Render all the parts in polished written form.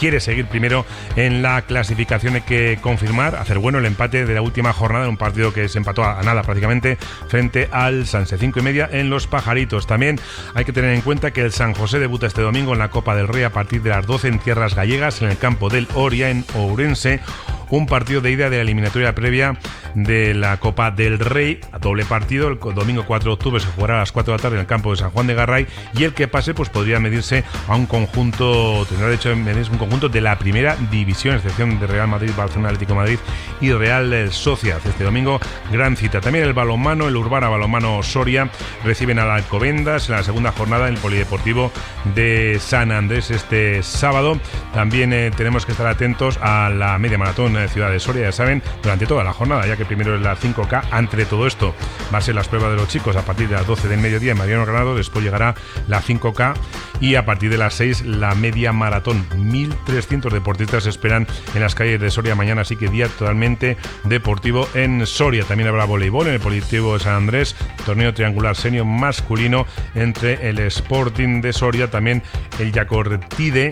quiere seguir primero en la clasificación. Hay que confirmar, hacer bueno el empate de la última jornada en un partido que se empató a nada prácticamente frente al Sanse, 5:30 en Los Pajaritos. También hay que tener en cuenta que el San José debuta este domingo en la Copa del Rey a partir de las 12 en tierras gallegas, en el campo del Oria, en Ourense. Un partido de ida de la eliminatoria previa de la Copa del Rey, a doble partido. El domingo 4 de octubre se jugará a las 4 de la tarde en el campo de San Juan de Garray, y el que pase pues podría medirse a un conjunto, tendrá derecho a medirse un conjunto de la primera división, a excepción de Real Madrid, Barcelona, Atlético de Madrid y Real Sociedad. Este domingo, gran cita. También el balonmano, el Urbana Balonmano Soria, reciben al Alcobendas en la segunda jornada en el Polideportivo de San Andrés este sábado. También tenemos que estar atentos a la media maratón Ciudad de Soria, ya saben, durante toda la jornada, ya que primero es la 5K. Entre todo esto va a ser las pruebas de los chicos a partir de las 12 del mediodía en Mariano Granado, después llegará la 5K y a partir de las 6 la media maratón. 1.300 deportistas esperan en las calles de Soria mañana, así que día totalmente deportivo en Soria. También habrá voleibol en el Polideportivo de San Andrés, torneo triangular senior masculino entre el Sporting de Soria, también el Yacorquide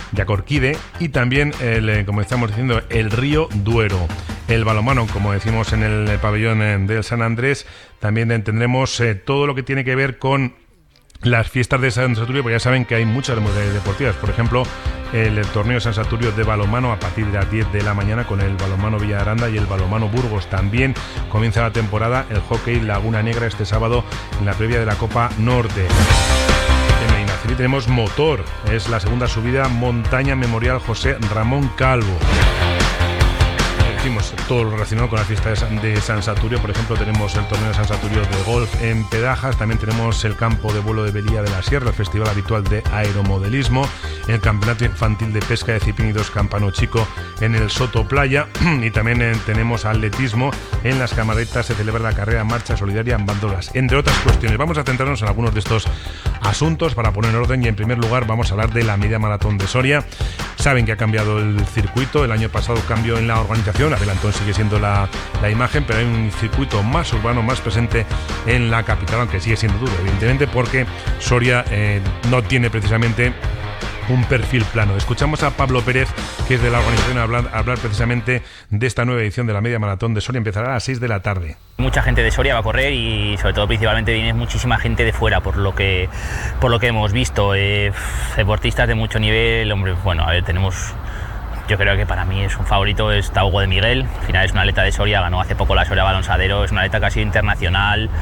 y también como estamos diciendo, el Río Duero. El balonmano, como decimos en el pabellón del San Andrés, también tendremos todo lo que tiene que ver con las fiestas de San Saturio, porque ya saben que hay muchas deportivas. Por ejemplo, el torneo de San Saturio de balonmano a partir de las 10 de la mañana con el balonmano Villaranda y el balonmano Burgos. También comienza la temporada el hockey Laguna Negra este sábado en la previa de la Copa Norte. En Medinaceli tenemos motor, es la segunda subida montaña Memorial José Ramón Calvo. Decimos todo lo relacionado con la fiesta de San Saturio. Por ejemplo, tenemos el torneo de San Saturio de golf en Pedajas, también tenemos el campo de vuelo de Belía de la Sierra, el festival habitual de aeromodelismo, el campeonato infantil de pesca de Cipínidos Campano Chico en el Soto Playa, y también tenemos atletismo. En las Camaretas se celebra la carrera Marcha Solidaria en Bandolas, entre otras cuestiones. Vamos a centrarnos en algunos de estos asuntos para poner en orden, y en primer lugar vamos a hablar de la media maratón de Soria. Saben que ha cambiado el circuito, el año pasado cambió en la organización, adelantón sigue siendo la imagen, pero hay un circuito más urbano, más presente en la capital, aunque sigue siendo duro, evidentemente, porque Soria no tiene precisamente un perfil plano. Escuchamos a Pablo Pérez, que es de la organización, hablar precisamente de esta nueva edición de la media maratón de Soria. Empezará a las 6 de la tarde. Mucha gente de Soria va a correr, y sobre todo principalmente viene muchísima gente de fuera, por lo que hemos visto, deportistas de mucho nivel. Hombre, bueno, a ver, tenemos, yo creo que para mí es un favorito, es Hugo de Miguel. Al final es un atleta de Soria, ganó hace poco la Soria Balonsadero, es un atleta casi internacional.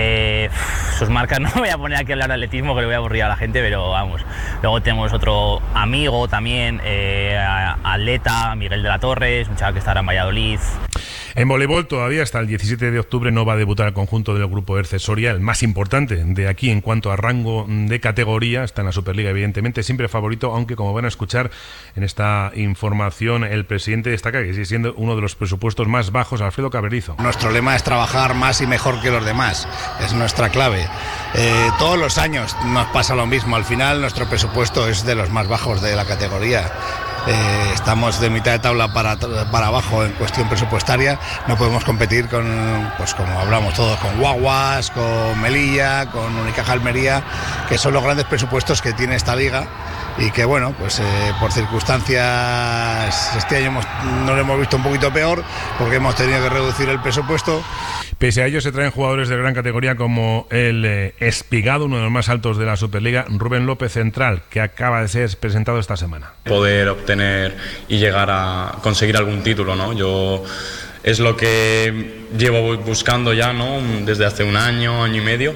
Sus marcas, no me voy a poner aquí a hablar de atletismo, que le voy a aburrir a la gente, pero vamos. Luego tenemos otro amigo también, atleta, Miguel de la Torre, es un chaval que estará en Valladolid. En voleibol todavía hasta el 17 de octubre no va a debutar el conjunto del grupo Erce Soria, el más importante de aquí en cuanto a rango de categoría. Está en la Superliga, evidentemente, siempre favorito, aunque como van a escuchar en esta información, el presidente destaca que sigue siendo uno de los presupuestos más bajos. Alfredo Cabrerizo. Nuestro lema es trabajar más y mejor que los demás, es nuestra clave. Todos los años nos pasa lo mismo, al final nuestro presupuesto es de los más bajos de la categoría. Estamos de mitad de tabla para abajo en cuestión presupuestaria. No podemos competir con, pues como hablamos todos, con Guaguas, con Melilla, con Unicaja Almería, que son los grandes presupuestos que tiene esta liga, y que bueno, pues por circunstancias este año nos lo hemos visto un poquito peor, porque hemos tenido que reducir el presupuesto. Pese a ello, se traen jugadores de gran categoría como el espigado, uno de los más altos de la Superliga, Rubén López, central, que acaba de ser presentado esta semana. Poder obtener y llegar a conseguir algún título, ¿no? Yo es lo que llevo buscando ya, ¿no? Desde hace un año y medio,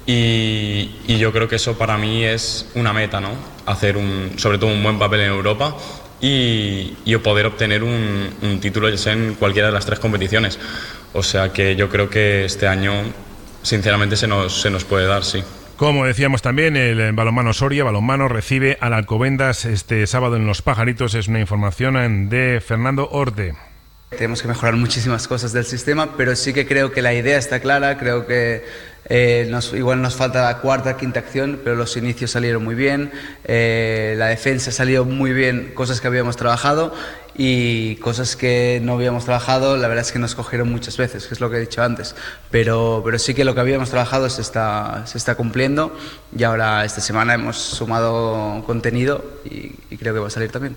y yo creo que eso para mí es una meta, ¿no? Hacer sobre todo un buen papel en Europa y poder obtener un título en cualquiera de las 3 competiciones. O sea que yo creo que este año, sinceramente, se nos puede dar, sí. Como decíamos también, el balonmano Soria, balonmano, recibe al Alcobendas este sábado en Los Pajaritos. Es una información de Fernando Orte. Tenemos que mejorar muchísimas cosas del sistema, pero sí que creo que la idea está clara. Creo que igual nos falta la cuarta, quinta acción, pero los inicios salieron muy bien, la defensa salió muy bien, cosas que habíamos trabajado, y cosas que no habíamos trabajado, la verdad es que nos cogieron muchas veces, que es lo que he dicho antes, pero sí que lo que habíamos trabajado se está cumpliendo, y ahora esta semana hemos sumado contenido y creo que va a salir también.